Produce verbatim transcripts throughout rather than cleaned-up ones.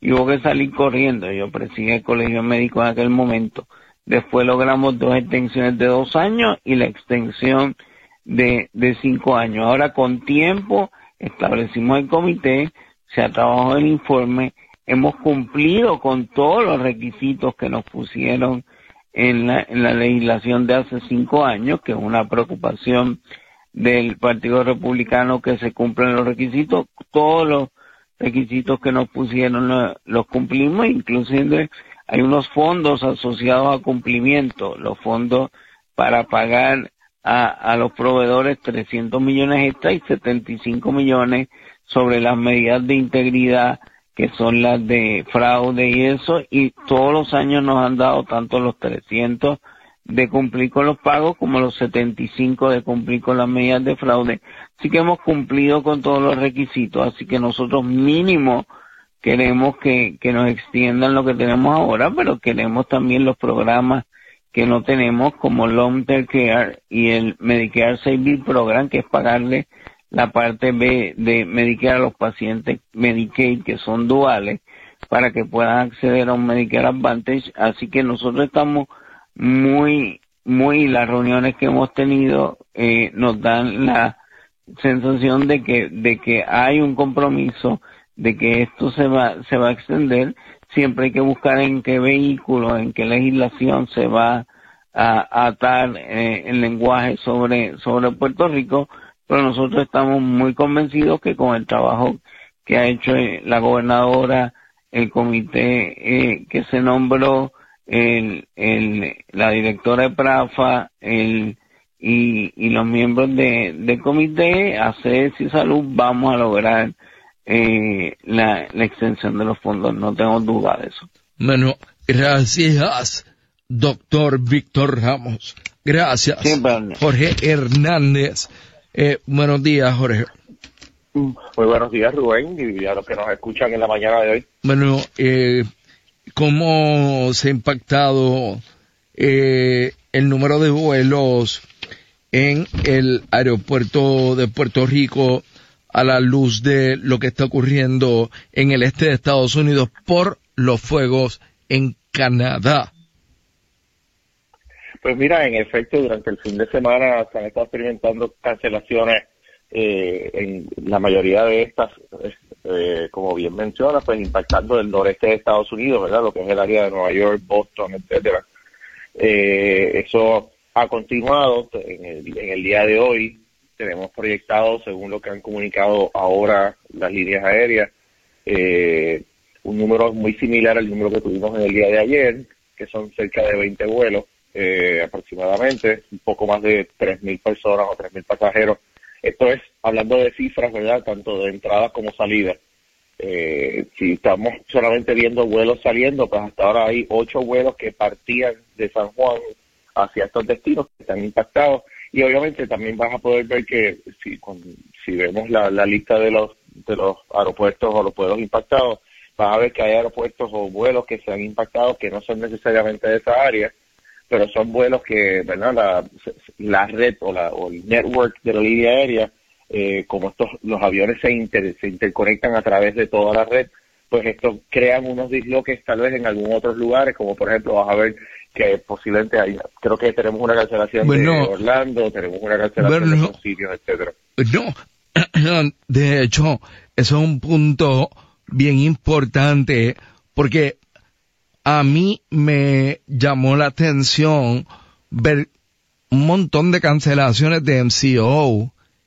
y hubo que salir corriendo. Yo presidí el colegio médico en aquel momento. Después logramos dos extensiones de dos años y la extensión de, de cinco años. Ahora con tiempo establecimos el comité, se ha trabajado el informe, hemos cumplido con todos los requisitos que nos pusieron en la, en la legislación de hace cinco años, que es una preocupación del Partido Republicano que se cumplan los requisitos. Todos los requisitos que nos pusieron los, los cumplimos, inclusive hay unos fondos asociados a cumplimiento, los fondos para pagar a, a los proveedores trescientos millones extra y setenta y cinco millones sobre las medidas de integridad que son las de fraude y eso, y todos los años nos han dado tanto los trescientos de cumplir con los pagos como los setenta y cinco de cumplir con las medidas de fraude. Así que hemos cumplido con todos los requisitos, así que nosotros mínimo queremos que, que nos extiendan lo que tenemos ahora, pero queremos también los programas que no tenemos como Long Term Care y el Medicare Savings Program, que es pagarle la parte B de Medicare a los pacientes Medicaid que son duales para que puedan acceder a un Medicare Advantage. Así que nosotros estamos muy, muy, las reuniones que hemos tenido eh, nos dan la sensación de que, de que hay un compromiso, de que esto se va, se va a extender. Siempre hay que buscar en qué vehículo, en qué legislación se va a, a atar eh, el lenguaje sobre, sobre Puerto Rico, pero nosotros estamos muy convencidos que con el trabajo que ha hecho la gobernadora, el comité eh, que se nombró, el, el, la directora de PRAFA, el, y, y los miembros de, del comité, A C S y Salud, vamos a lograr eh, la, la extensión de los fondos, no tengo duda de eso. Bueno, gracias, doctor Víctor Ramos. Gracias, sí, Jorge Hernández. Eh, buenos días, Jorge. Muy buenos días, Rubén, y a los que nos escuchan en la mañana de hoy. Bueno, eh, ¿cómo se ha impactado eh, el número de vuelos en el aeropuerto de Puerto Rico a la luz de lo que está ocurriendo en el este de Estados Unidos por los fuegos en Canadá? Pues mira, en efecto, durante el fin de semana se han estado experimentando cancelaciones, eh, en la mayoría de estas, eh, como bien menciona, pues impactando el noreste de Estados Unidos, ¿verdad? Lo que es el área de Nueva York, Boston, etcétera. Eh, eso ha continuado en el, en el día de hoy. Tenemos proyectado, según lo que han comunicado ahora las líneas aéreas, eh, un número muy similar al número que tuvimos en el día de ayer, que son cerca de veinte vuelos. Eh, aproximadamente, un poco más de tres mil personas o tres mil pasajeros. Esto es, hablando de cifras, ¿verdad?, tanto de entradas como salidas. Eh, si estamos solamente viendo vuelos saliendo, pues hasta ahora hay ocho vuelos que partían de San Juan hacia estos destinos que están impactados. Y obviamente también vas a poder ver que si, con, si vemos la, la lista de los, de los aeropuertos o los vuelos impactados, vas a ver que hay aeropuertos o vuelos que se han impactado que no son necesariamente de esa área, pero son vuelos que, ¿verdad?, la, la red o, la, o el network de la línea aérea, eh, como estos los aviones se, inter, se interconectan a través de toda la red, pues esto crean unos disloques tal vez en algunos otros lugares, como por ejemplo vas a ver que posiblemente hay, creo que tenemos una cancelación bueno, de Orlando, tenemos una cancelación bueno, de los sitios, etcétera. No, de hecho, eso es un punto bien importante, porque a mí me llamó la atención ver un montón de cancelaciones de M C O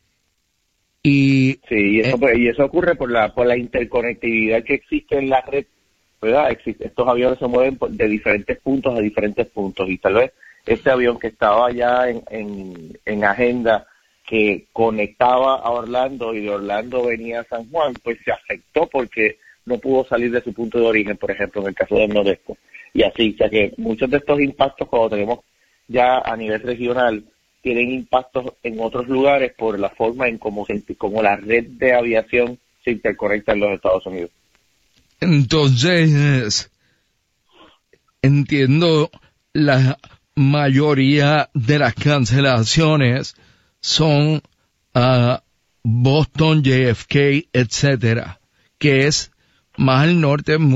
y sí, y eso, eh, y eso ocurre por la por la interconectividad que existe en la red, ¿verdad? Existe, estos aviones se mueven por, de diferentes puntos a diferentes puntos, y tal vez este avión que estaba ya en, en, en agenda, que conectaba a Orlando y de Orlando venía a San Juan, pues se afectó porque no pudo salir de su punto de origen, por ejemplo, en el caso del Nordeste. Y así, o sea que muchos de estos impactos, cuando tenemos ya a nivel regional, tienen impactos en otros lugares por la forma en cómo, se, cómo la red de aviación se interconecta en los Estados Unidos. Entonces, entiendo, la mayoría de las cancelaciones son uh, Boston, J F K, etcétera, que es más al norte,